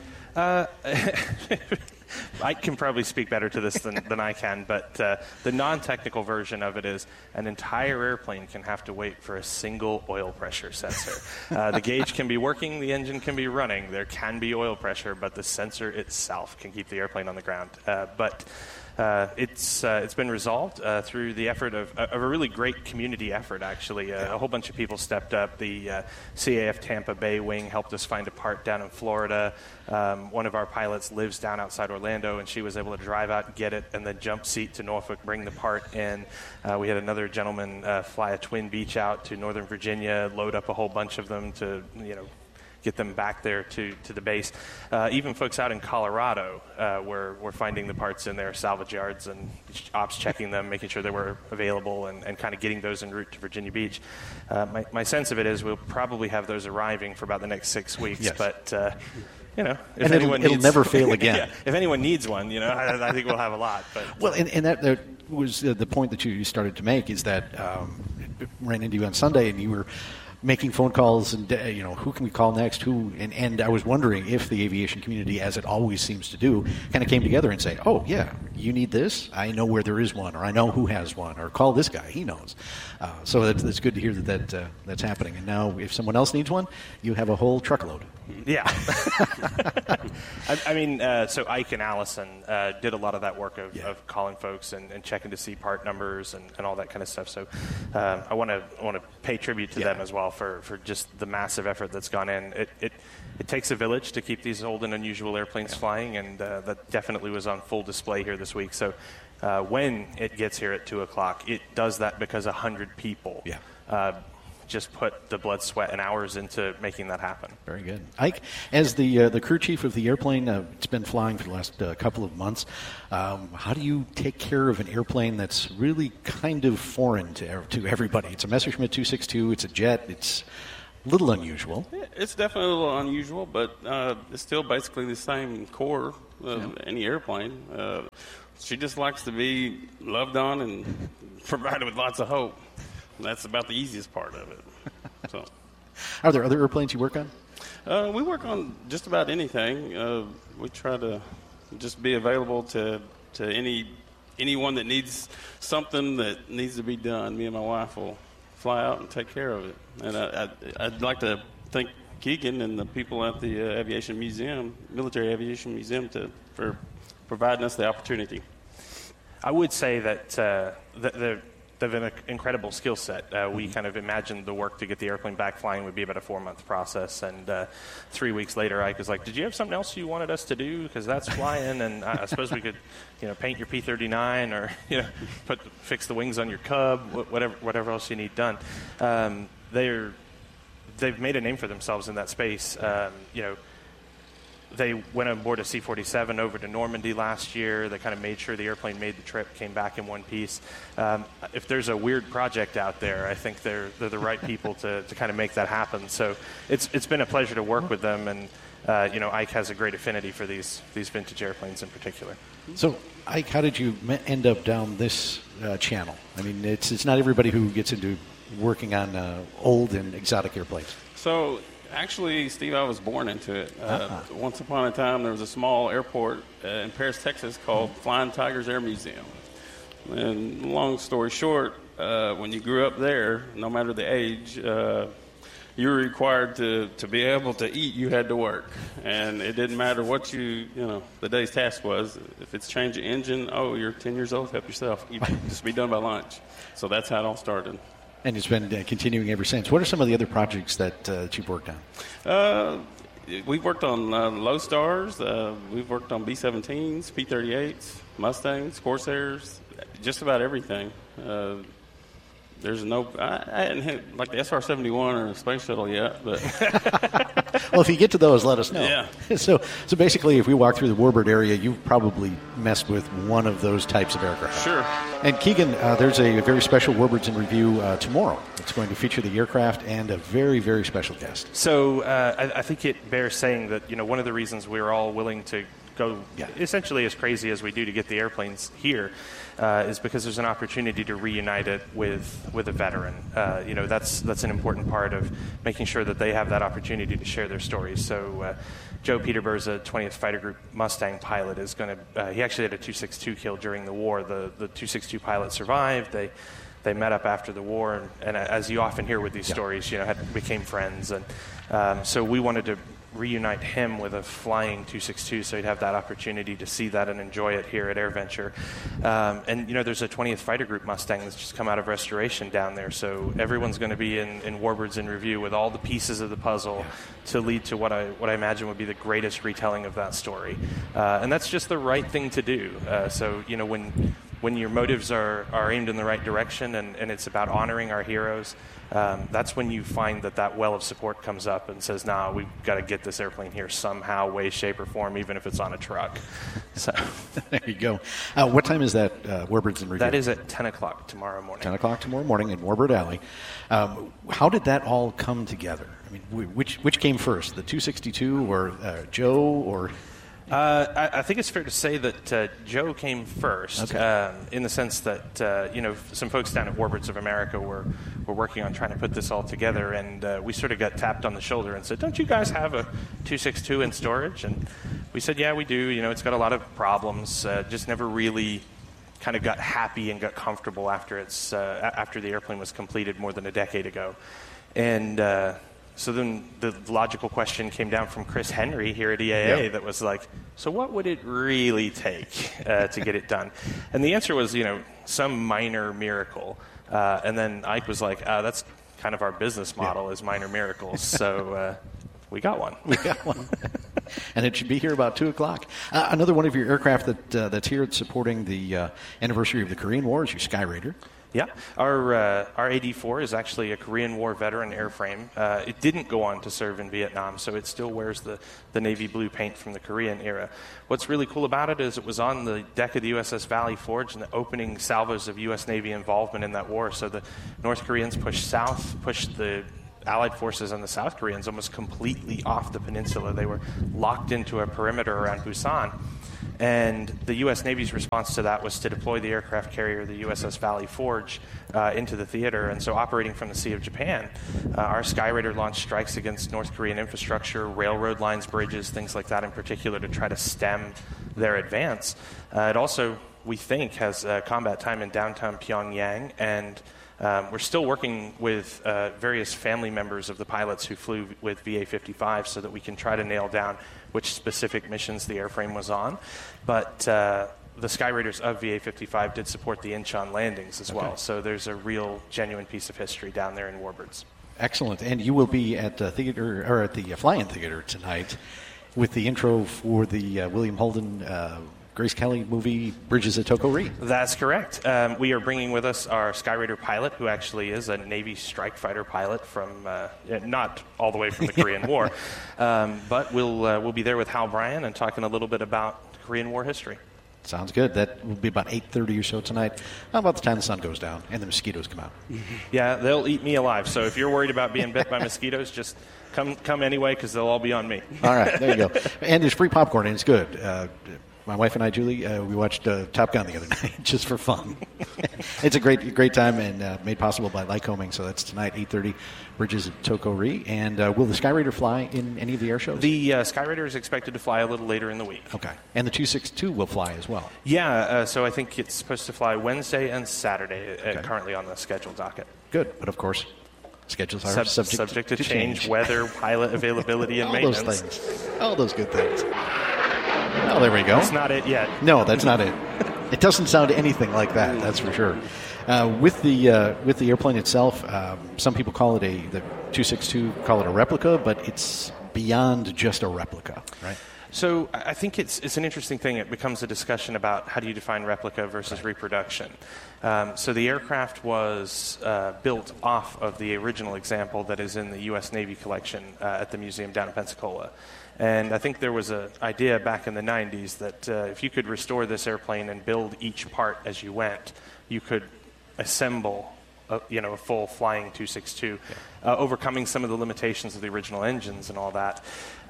I can probably speak better to this than I can, but the non-technical version of it is an entire airplane can have to wait for a single oil pressure sensor. The gauge can be working, the engine can be running, there can be oil pressure, but the sensor itself can keep the airplane on the ground. But it's been resolved through the effort of a really great community effort, actually. A whole bunch of people stepped up. The CAF Tampa Bay wing helped us find a part down in Florida. One of our pilots lives down outside Orlando, and she was able to drive out and get it and then jump seat to Norfolk, bring the part in. We had another gentleman fly a Twin Beach out to Northern Virginia, load up a whole bunch of them to, get them back there to the base. Even folks out in Colorado were finding the parts in their salvage yards and ops checking them, making sure they were available and kind of getting those en route to Virginia Beach. My sense of it is we'll probably have those arriving for about the next 6 weeks. Yes. But, if it'll never fail again. Yeah, if anyone needs one, I think we'll have a lot. But, well, and that was the point that you started to make is that ran into you on Sunday, and you were making phone calls and, who can we call next, and I was wondering if the aviation community, as it always seems to do, kind of came together and say, oh, yeah, you need this? I know where there is one, or I know who has one, or call this guy, he knows. So that's good to hear that's happening. And now if someone else needs one, you have a whole truckload. Yeah. So Ike and Allison did a lot of that work of calling folks and checking to see part numbers and all that kind of stuff. So I want to pay tribute to them as well for just the massive effort that's gone in. It takes a village to keep these old and unusual airplanes flying, and that definitely was on full display here this week. So when it gets here at 2 o'clock, it does that because 100 people just put the blood, sweat, and hours into making that happen. Very good. Ike, as the crew chief of the airplane, it's been flying for the last couple of months. How do you take care of an airplane that's really kind of foreign to everybody? It's a Messerschmitt 262. It's a jet. It's a little unusual. It's definitely a little unusual, but it's still basically the same core of any airplane. She just likes to be loved on and provided with lots of hope. That's about the easiest part of it. So, are there other airplanes you work on? We work on just about anything. We try to just be available to anyone that needs something that needs to be done. Me and my wife will fly out and take care of it. And I'd like to thank Keegan and the people at the Aviation Museum, Military Aviation Museum, for providing us the opportunity. I would say that they've an incredible skill set. We kind of imagined the work to get the airplane back flying would be about a 4-month process, and 3 weeks later, Ike was like, "Did you have something else you wanted us to do? Because that's flying, and I suppose we could, paint your P-39 or fix the wings on your Cub, whatever else you need done." They've made a name for themselves in that space. They went on board a C-47 over to Normandy last year. They kind of made sure the airplane made the trip, came back in one piece. If there's a weird project out there, I think they're the right people to kind of make that happen. So it's been a pleasure to work with them, and Ike has a great affinity for these vintage airplanes in particular. So, Ike, how did you end up down this channel? I mean, it's not everybody who gets into working on old and exotic airplanes. So, actually, Steve, I was born into it. Once upon a time, there was a small airport in Paris, Texas, called Flying Tigers Air Museum. And long story short, when you grew up there, no matter the age, you were required to be able to eat. You had to work, and it didn't matter what the day's task was. If it's change an engine, you're 10 years old, help yourself. You just be done by lunch. So that's how it all started. And it's been continuing ever since. What are some of the other projects that you've worked on? We've worked on Low Stars. We've worked on B-17s, P-38s, Mustangs, Corsairs, just about everything. There's I hadn't hit like the SR-71 or the Space Shuttle yet, but well, if you get to those, let us know. Yeah. So basically, if we walk through the Warbird area, you've probably messed with one of those types of aircraft. Sure. And Keegan, there's a very special Warbirds in Review tomorrow. It's going to feature the aircraft and a very, very special guest. So I think it bears saying that one of the reasons we're all willing to go essentially as crazy as we do to get the airplanes here is because there's an opportunity to reunite it with a veteran. That's an important part of making sure that they have that opportunity to share their stories. So Joe Peterbers, a 20th Fighter Group Mustang pilot, is going to. He actually had a 262 kill during the war. The 262 pilot survived. They met up after the war, and as you often hear with these stories, became friends, and so we wanted to reunite him with a flying 262 so he'd have that opportunity to see that and enjoy it here at AirVenture. And there's a 20th Fighter Group Mustang that's just come out of restoration down there, so everyone's going to be in Warbirds in Review with all the pieces of the puzzle to lead to what I imagine would be the greatest retelling of that story. And that's just the right thing to do. So when your motives are aimed in the right direction and it's about honoring our heroes, that's when you find that well of support comes up and says, "Nah, we've got to get this airplane here somehow, way, shape, or form, even if it's on a truck." So there you go. What time is that Warbirds in Review? That is at 10 o'clock tomorrow morning. 10 o'clock tomorrow morning in Warbird Alley. How did that all come together? I mean, which came first, the 262 or Joe or... I think it's fair to say that Joe came first, in the sense that some folks down at Warbirds of America were working on trying to put this all together, and we sort of got tapped on the shoulder and said, "Don't you guys have a 262 in storage?" And we said, "Yeah, we do. It's got a lot of problems. Just never really kind of got happy and got comfortable after the airplane was completed more than a decade ago." And so then the logical question came down from Chris Henry here at EAA that was like, so what would it really take to get it done? And the answer was, some minor miracle. And then Ike was like, that's kind of our business model is minor miracles. So we got one. And it should be here about 2 o'clock. Another one of your aircraft that's here supporting the anniversary of the Korean War is your Skyraider. Yeah, our AD-4 is actually a Korean War veteran airframe. It didn't go on to serve in Vietnam, so it still wears the navy blue paint from the Korean era. What's really cool about it is it was on the deck of the USS Valley Forge in the opening salvos of U.S. Navy involvement in that war. So the North Koreans pushed the Allied forces and the South Koreans almost completely off the peninsula. They were locked into a perimeter around Busan. And the U.S. Navy's response to that was to deploy the aircraft carrier, the USS Valley Forge, into the theater. And so operating from the Sea of Japan, our Skyraider launched strikes against North Korean infrastructure, railroad lines, bridges, things like that in particular, to try to stem their advance. It also, we think, has combat time in downtown Pyongyang, and we're still working with various family members of the pilots who flew with VA-55 so that we can try to nail down which specific missions the airframe was on. But the Skyraiders of VA-55 did support the Incheon landings as well. So there's a real, genuine piece of history down there in Warbirds. Excellent. And you will be at the theater, or at the Fly-In Theater tonight with the intro for the William Holden Grace Kelly movie, Bridges at Toko-Ri. That's correct. We are bringing with us our Skyraider pilot, who actually is a Navy strike fighter pilot from, not all the way from the Korean War, but we'll be there with Hal Bryan and talking a little bit about Korean War history. Sounds good. That will be about 8:30 or so tonight, about the time the sun goes down and the mosquitoes come out. Yeah, they'll eat me alive. So if you're worried about being bit by mosquitoes, just come anyway, because they'll all be on me. All right, there you go. And there's free popcorn, and it's good. My wife and I, Julie, we watched Top Gun the other night just for fun. It's a great time, and made possible by Lycoming. So that's tonight, 8:30, Bridges at Toko-Ri. And will the Skyraider fly in any of the air shows? The Skyraider is expected to fly a little later in the week. Okay. And the 262 will fly as well? Yeah, so I think it's supposed to fly Wednesday and Saturday, currently on the scheduled docket. Good, but of course, schedules are subject to change. Weather, pilot availability, and all maintenance. Those things. All those good things. Oh, there we go. That's not it yet. No, that's not it. It doesn't sound anything like that, that's for sure. With the airplane itself, some people call it the 262 call it a replica, but it's beyond just a replica, right? So I think it's an interesting thing. It becomes a discussion about how do you define replica versus reproduction. So the aircraft was built off of the original example that is in the U.S. Navy collection at the museum down in Pensacola. And I think there was an idea back in the 90s that if you could restore this airplane and build each part as you went, you could assemble a full flying 262, overcoming some of the limitations of the original engines and all that.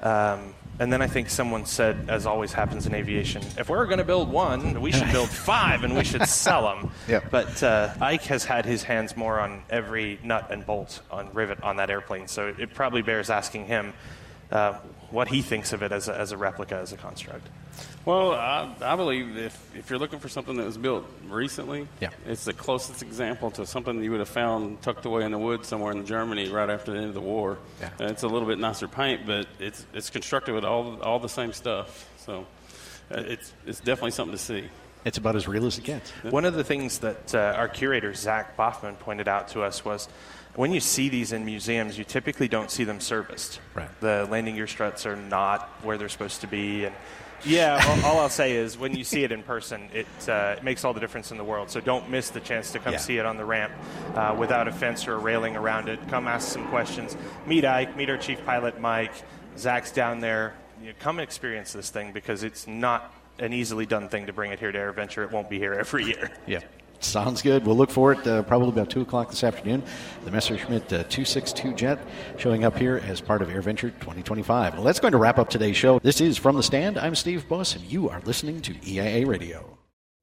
And then I think someone said, as always happens in aviation, if we're going to build one, we should build 5 and we should sell them. Yep. But Ike has had his hands more on every nut and bolt on rivet on that airplane, so it probably bears asking him what he thinks of it as a replica, as a construct. Well, I believe if you're looking for something that was built recently, it's the closest example to something you would have found tucked away in the woods somewhere in Germany right after the end of the war. Yeah. And it's a little bit nicer paint, but it's constructed with all the same stuff. So it's definitely something to see. It's about as real as it gets. One of the things that our curator, Zach Boffman, pointed out to us was when you see these in museums, you typically don't see them serviced. Right. The landing gear struts are not where they're supposed to be. And all I'll say is when you see it in person, it makes all the difference in the world. So don't miss the chance to come see it on the ramp without a fence or a railing around it. Come ask some questions. Meet Ike, meet our chief pilot, Mike. Zach's down there. Come and experience this thing because it's not an easily done thing to bring it here to AirVenture. It won't be here every year. Yeah. Sounds good. We'll look for it probably about 2 o'clock this afternoon. The Messerschmitt 262 jet showing up here as part of AirVenture 2025. Well, that's going to wrap up today's show. This is From the Stand. I'm Steve Buss, and you are listening to EIA Radio.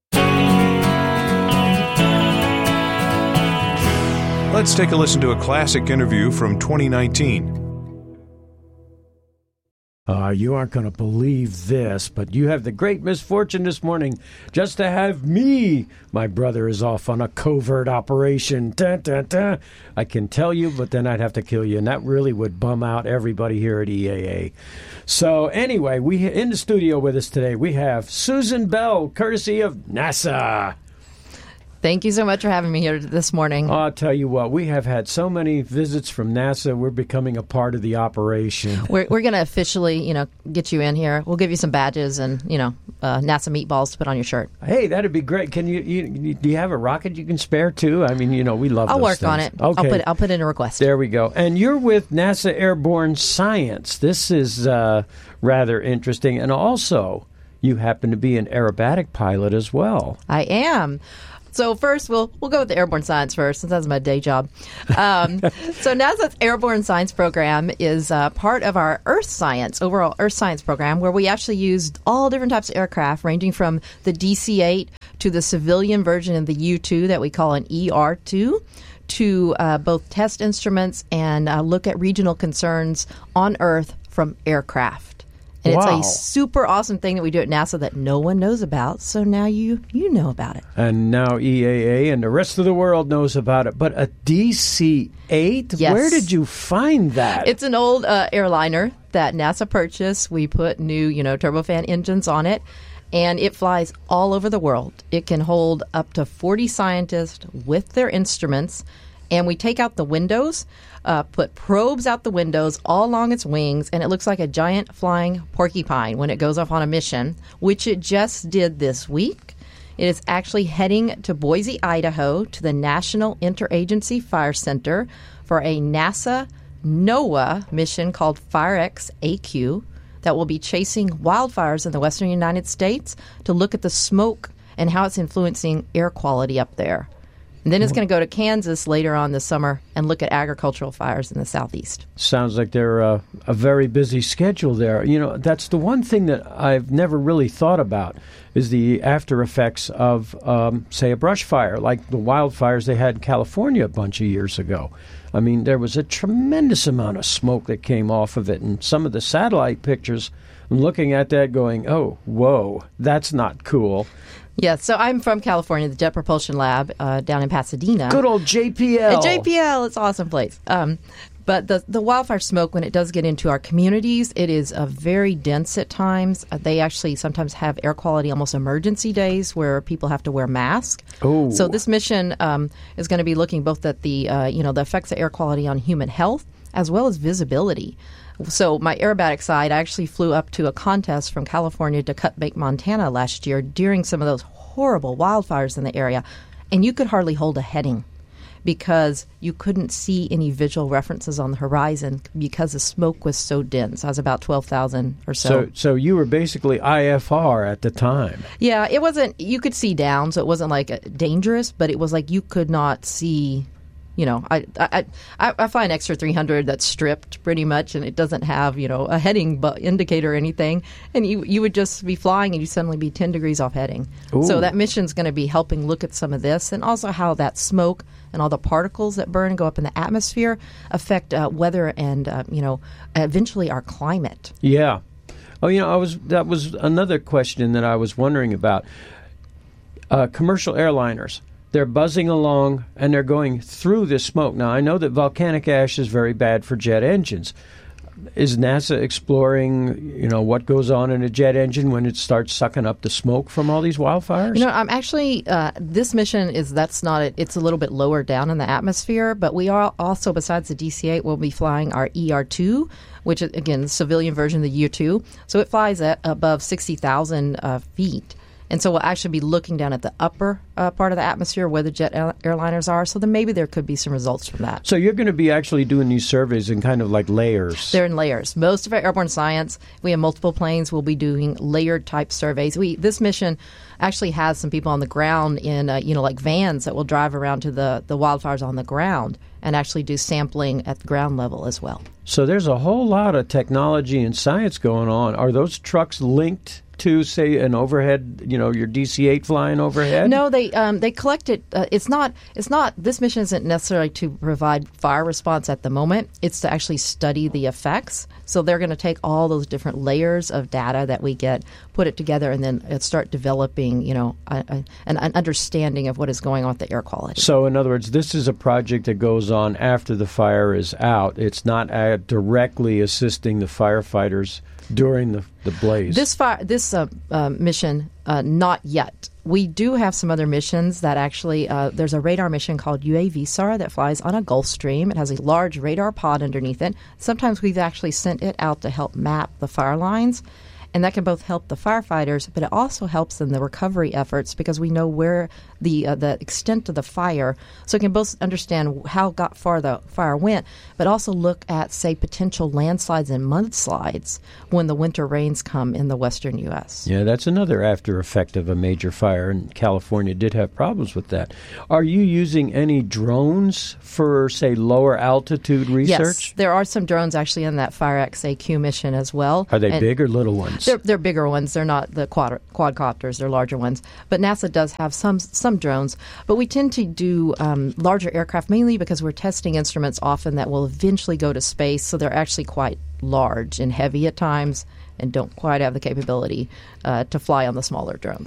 Let's take a listen to a classic interview from 2019. You aren't going to believe this, but you have the great misfortune this morning just to have me. My brother is off on a covert operation. Dun, dun, dun. I can tell you, but then I'd have to kill you, and that really would bum out everybody here at EAA. So anyway, in the studio with us today, we have Susan Bell, courtesy of NASA. Thank you so much for having me here this morning. I'll tell you what, we have had so many visits from NASA. We're becoming a part of the operation. We're going to officially, get you in here. We'll give you some badges and, NASA meatballs to put on your shirt. Hey, that'd be great. Can you do you have a rocket you can spare too? I mean, we love. I'll those work things. on it. Okay. I'll put in a request. There we go. And you're with NASA Airborne Science. This is rather interesting, and also you happen to be an aerobatic pilot as well. I am. So first, we'll go with the airborne science first, since that's my day job. So NASA's Airborne Science Program is part of our overall Earth Science program, where we actually used all different types of aircraft, ranging from the DC-8 to the civilian version of the U-2 that we call an ER-2, to both test instruments and look at regional concerns on Earth from aircraft. And Wow. It's a super awesome thing that we do at NASA that no one knows about, so now you know about it. And now EAA and the rest of the world knows about it. But a DC-8? Yes. Where did you find that? It's an old airliner that NASA purchased. We put new, turbofan engines on it, and it flies all over the world. It can hold up to 40 scientists with their instruments, and we take out the windows, put probes out the windows all along its wings, and it looks like a giant flying porcupine when it goes off on a mission, which it just did this week. It is actually heading to Boise, Idaho, to the National Interagency Fire Center for a NASA NOAA mission called FireX-AQ that will be chasing wildfires in the western United States to look at the smoke and how it's influencing air quality up there. And then it's going to go to Kansas later on this summer and look at agricultural fires in the southeast. Sounds like they're a very busy schedule there. That's the one thing that I've never really thought about is the after effects of, say, a brush fire, like the wildfires they had in California a bunch of years ago. I mean, there was a tremendous amount of smoke that came off of it, and some of the satellite pictures, I'm looking at that going, oh, whoa, that's not cool. Yeah, so I'm from California, the Jet Propulsion Lab down in Pasadena. Good old JPL. JPL, it's an awesome place. But the wildfire smoke, when it does get into our communities, it is very dense at times. They actually sometimes have air quality almost emergency days where people have to wear masks. Oh. So this mission is going to be looking both at the the effects of air quality on human health as well as visibility. So my aerobatic side, I actually flew up to a contest from California to Cut Bank, Montana last year during some of those horrible wildfires in the area, and you could hardly hold a heading because you couldn't see any visual references on the horizon because the smoke was so dense. I was about 12,000 or so. So you were basically IFR at the time. Yeah, it wasn't, you could see down, so it wasn't like dangerous, but it was like you could not see. I fly an Extra 300 that's stripped pretty much, and it doesn't have, a heading indicator or anything. And you would just be flying, and you'd suddenly be 10 degrees off heading. Ooh. So that mission's going to be helping look at some of this, and also how that smoke and all the particles that burn and go up in the atmosphere affect weather and, eventually our climate. Yeah. Oh, that was another question that I was wondering about. Commercial airliners. They're buzzing along, and they're going through this smoke. Now, I know that volcanic ash is very bad for jet engines. Is NASA exploring, what goes on in a jet engine when it starts sucking up the smoke from all these wildfires? I'm actually, this mission it's a little bit lower down in the atmosphere, but we are also, besides the DC-8, we'll be flying our ER-2, which is, again, the civilian version of the U-2. So it flies at above 60,000 feet. And so we'll actually be looking down at the upper part of the atmosphere where the jet airliners are. So then maybe there could be some results from that. So you're going to be actually doing these surveys in kind of like layers. They're in layers. Most of our airborne science, we have multiple planes. We'll be doing layered type surveys. This mission actually has some people on the ground in, like vans that will drive around to the wildfires on the ground and actually do sampling at the ground level as well. So there's a whole lot of technology and science going on. Are those trucks linked to, say, an overhead, your DC-8 flying overhead? No, they collect it. It's not. This mission isn't necessarily to provide fire response at the moment. It's to actually study the effects. So they're going to take all those different layers of data that we get, put it together, and then start developing, an understanding of what is going on with the air quality. So, in other words, this is a project that goes on after the fire is out. It's not directly assisting the firefighters during the blaze. This mission, not yet. We do have some other missions that actually, there's a radar mission called UAVSAR that flies on a Gulfstream. It has a large radar pod underneath it. Sometimes we've actually sent it out to help map the fire lines. And that can both help the firefighters, but it also helps in the recovery efforts because we know where the extent of the fire. So it can both understand how far the fire went, but also look at, say, potential landslides and mudslides when the winter rains come in the western U.S. Yeah, that's another after effect of a major fire, and California did have problems with that. Are you using any drones for, say, lower altitude research? Yes, there are some drones actually in that FireX-AQ mission as well. Are they big or little ones? They're bigger ones. They're not the quadcopters. They're larger ones. But NASA does have some drones. But we tend to do larger aircraft mainly because we're testing instruments often that will eventually go to space. So they're actually quite large and heavy at times and don't quite have the capability to fly on the smaller drones.